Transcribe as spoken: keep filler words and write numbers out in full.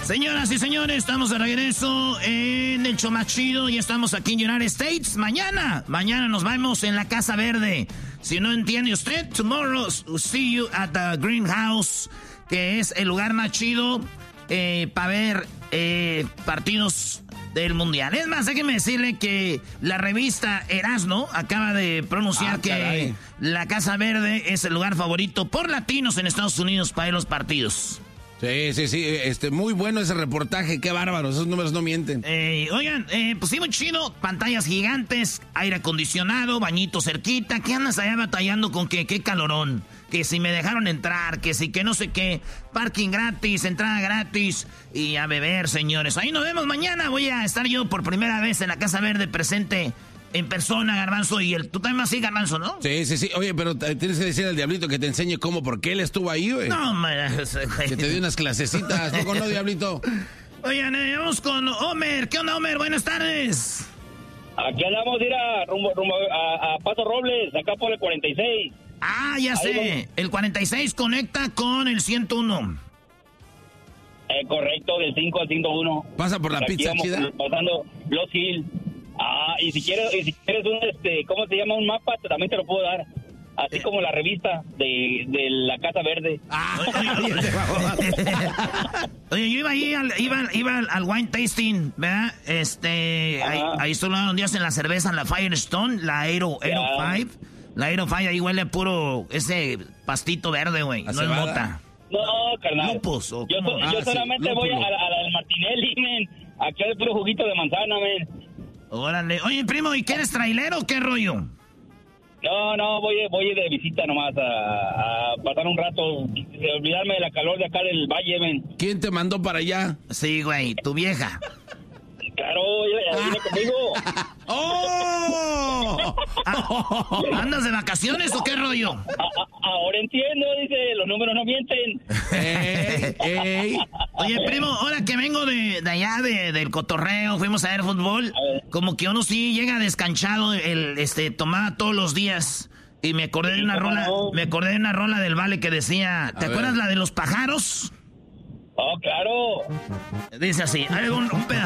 Señoras y señores, estamos de regreso en el show más chido. Ya estamos aquí en United States. Mañana, mañana nos vemos en la Casa Verde. Si no entiende usted, tomorrow we'll see you at the Greenhouse, que es el lugar más chido eh, para ver eh, partidos del Mundial. Es más, déjeme decirle que la revista Erasmo acaba de pronunciar ah, que caray. la Casa Verde es el lugar favorito por latinos en Estados Unidos para ver los partidos. Sí, sí, sí, este, muy bueno ese reportaje, qué bárbaro, esos números no mienten. Eh, oigan, eh, pues sí, muy chido, pantallas gigantes, aire acondicionado, bañito cerquita, ¿qué andas allá batallando con qué? ¿Qué calorón? Que si me dejaron entrar, que si que no sé qué, parking gratis, entrada gratis, y a beber, señores. Ahí nos vemos mañana, voy a estar yo por primera vez en la Casa Verde presente en persona, Garbanzo, y el, tú también más sí, Garbanzo, ¿no? Sí, sí, sí. Oye, pero tienes que decirle al Diablito que te enseñe cómo, porque él estuvo ahí, güey. No, man, que te dio unas clasecitas, ¿no, no, Diablito? Oigan, eh, vamos con Homer. ¿Qué onda, Homer? Buenas tardes. Aquí andamos, ir a, rumbo, rumbo a, a Paso Robles, acá por el cuarenta y seis. Ah, ya sé. Ahí el cuarenta y seis conecta con el ciento uno. Eh, correcto, del cinco al ciento uno. Pasa por la Aquí pizza chida. Pasando Los Hills. Ah, y si quieres, y si quieres un, este, ¿cómo se llama? Un mapa, también te lo puedo dar. Así eh. como la revista de, de la Casa Verde. Ah, oye, oye, oye, yo iba ahí, al, iba, iba al wine tasting, ¿verdad? Este, ahí, ahí solo un día en la cerveza, en la Firestone, la Aero, Aero cinco. La Aero cinco ahí huele a puro ese pastito verde, güey. No es mota. No, carnal. Lupus, ¿o yo, cómo? yo ah, solamente sí, voy a, a la del Martinelli, men. Aquí hay puro juguito de manzana, men. Órale. Oye, primo, ¿y qué eres trailero o qué rollo? No, no, voy, voy de visita nomás a, a pasar un rato, olvidarme de la calor de acá del valle, men. ¿Quién te mandó para allá? Sí, güey, tu vieja. Claro, ella viene conmigo. ¡Oh! Ah, ¿andas de vacaciones o qué rollo? A, a, ahora entiendo, dice, los números no mienten. Ey, ey. Oye, primo, ahora que vengo de, de allá, de, del cotorreo, fuimos a ver fútbol, a como que uno sí llega descanchado, el, este, tomaba todos los días, y me acordé de una rola, no? me acordé de una rola del Vale que decía, ¿te a acuerdas ver. la de los pájaros? Oh, claro. Dice así, hay un, un pedazo.